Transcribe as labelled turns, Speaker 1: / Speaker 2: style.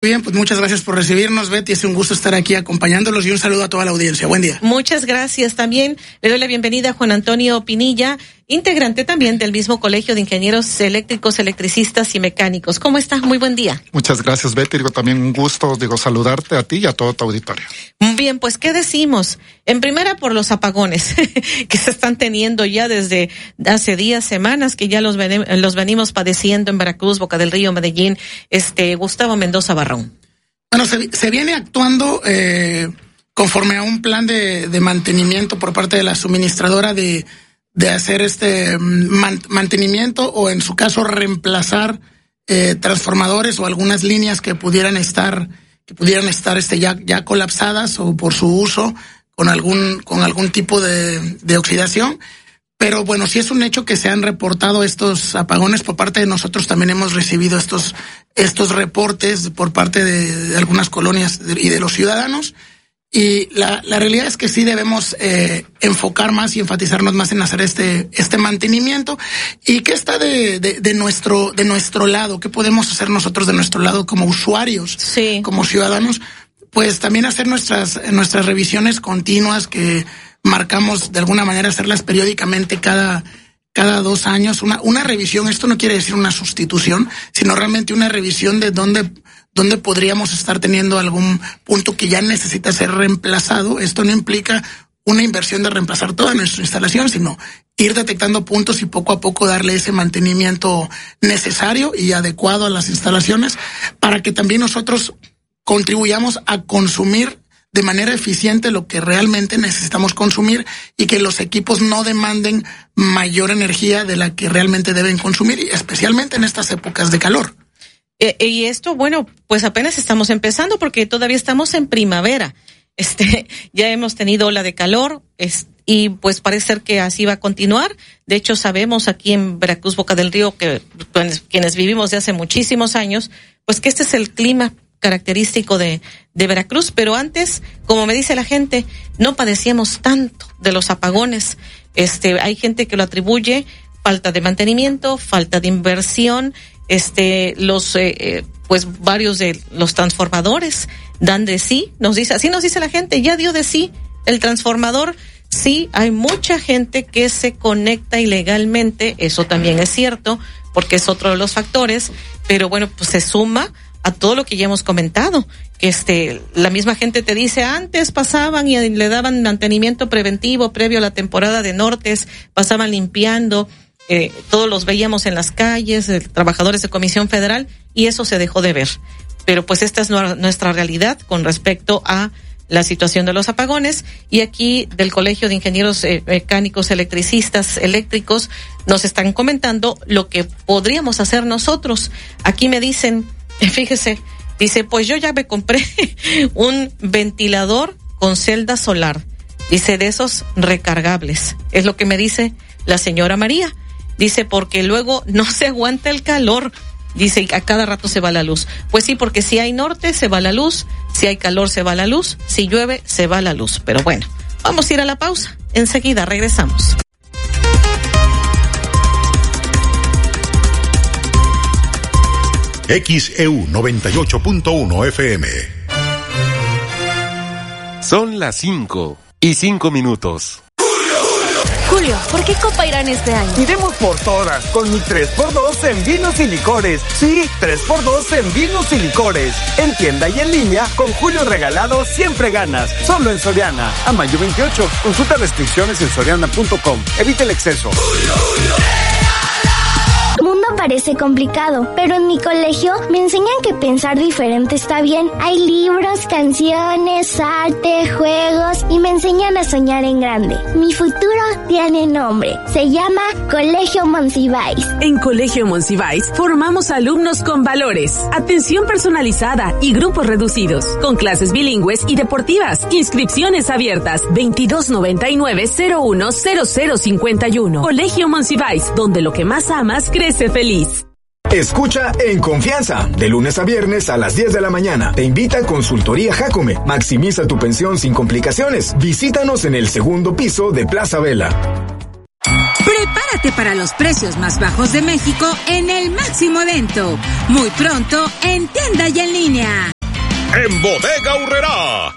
Speaker 1: Bien, pues muchas gracias por recibirnos, Betty. Es un gusto estar aquí acompañándolos y un saludo a toda la audiencia. Buen día.
Speaker 2: Muchas gracias. También le doy la bienvenida a Juan Antonio Pinilla, integrante también del mismo Colegio de Ingenieros Eléctricos, Electricistas y Mecánicos. ¿Cómo está? Muy buen día.
Speaker 3: Muchas gracias, Betty. También un gusto, saludarte a ti y a todo tu auditorio.
Speaker 2: Bien, pues, ¿qué decimos? En primera, por los apagones que se están teniendo ya desde hace días, semanas, que ya los venimos padeciendo en Veracruz, Boca del Río, Medellín, Gustavo Mendoza Barrón.
Speaker 1: Bueno, se viene actuando conforme a un plan de mantenimiento por parte de la suministradora de hacer mantenimiento o, en su caso, reemplazar transformadores o algunas líneas que pudieran estar ya colapsadas o por su uso con algún tipo de oxidación. Pero bueno, sí es un hecho que se han reportado estos apagones por parte de nosotros. También hemos recibido estos reportes por parte de algunas colonias y de los ciudadanos. Y la realidad es que sí debemos enfocar más y enfatizarnos más en hacer este mantenimiento. ¿Y qué está de nuestro lado? ¿Qué podemos hacer nosotros de nuestro lado como usuarios,
Speaker 2: sí,
Speaker 1: como ciudadanos? Pues también hacer nuestras revisiones continuas que marcamos de alguna manera, hacerlas periódicamente cada 2 años. Una revisión, esto no quiere decir una sustitución, sino realmente una revisión de dónde podríamos estar teniendo algún punto que ya necesita ser reemplazado. Esto no implica una inversión de reemplazar toda nuestra instalación, sino ir detectando puntos y poco a poco darle ese mantenimiento necesario y adecuado a las instalaciones para que también nosotros contribuyamos a consumir de manera eficiente lo que realmente necesitamos consumir y que los equipos no demanden mayor energía de la que realmente deben consumir, y especialmente en estas épocas de calor.
Speaker 2: Y esto, bueno, pues apenas estamos empezando porque todavía estamos en primavera. Ya hemos tenido ola de calor, y pues parece ser que así va a continuar. De hecho, sabemos aquí en Veracruz, Boca del Río, que quienes vivimos de hace muchísimos años, pues que este es el clima característico de Veracruz. Pero antes, como me dice la gente, no padecíamos tanto de los apagones. Hay gente que lo atribuye falta de mantenimiento, falta de inversión. Pues varios de los transformadores dan de sí, así nos dice la gente, ya dio de sí el transformador. Sí, hay mucha gente que se conecta ilegalmente, eso también es cierto, porque es otro de los factores, pero bueno, pues se suma a todo lo que ya hemos comentado, que la misma gente te dice, antes pasaban y le daban mantenimiento preventivo previo a la temporada de nortes, pasaban limpiando, todos los veíamos en las calles, trabajadores de Comisión Federal, y eso se dejó de ver. Pero pues esta es nuestra realidad con respecto a la situación de los apagones. Y aquí del Colegio de Ingenieros Mecánicos, Electricistas, Eléctricos, nos están comentando lo que podríamos hacer nosotros. Aquí me dicen, fíjese, dice, pues yo ya me compré un ventilador con celda solar, dice, de esos recargables, es lo que me dice la señora María. Dice, porque luego no se aguanta el calor. Dice, y a cada rato se va la luz. Pues sí, porque si hay norte se va la luz, si hay calor se va la luz, si llueve se va la luz. Pero bueno, vamos a ir a la pausa. Enseguida regresamos.
Speaker 4: XEU 98.1 FM.
Speaker 5: Son las 5:05.
Speaker 6: Julio, ¿por qué Copa Irán este año?
Speaker 7: Iremos por todas, con mi 3x2 en vinos y licores. Sí, 3x2 en vinos y licores. En tienda y en línea, con Julio Regalado siempre ganas. Solo en Soriana. A mayo 28. Consulta restricciones en soriana.com. Evita el exceso.
Speaker 8: El mundo parece complicado, pero en mi colegio me enseñan que pensar diferente está bien. Hay libros, canciones, arte, juegos y me enseñan a soñar en grande. Mi futuro tiene nombre. Se llama Colegio Monsiváis.
Speaker 9: En Colegio Monsiváis formamos alumnos con valores, atención personalizada y grupos reducidos, con clases bilingües y deportivas. Inscripciones abiertas 2299-010051. Colegio Monsiváis, donde lo que más amas crece feliz.
Speaker 10: Escucha En Confianza, de lunes a viernes a las 10 de la mañana. Te invita a Consultoría Jacome. Maximiza tu pensión sin complicaciones. Visítanos en el 2º piso de Plaza Vela.
Speaker 11: Prepárate para los precios más bajos de México en el máximo evento. Muy pronto en tienda y en línea.
Speaker 12: en Bodega Aurrerá.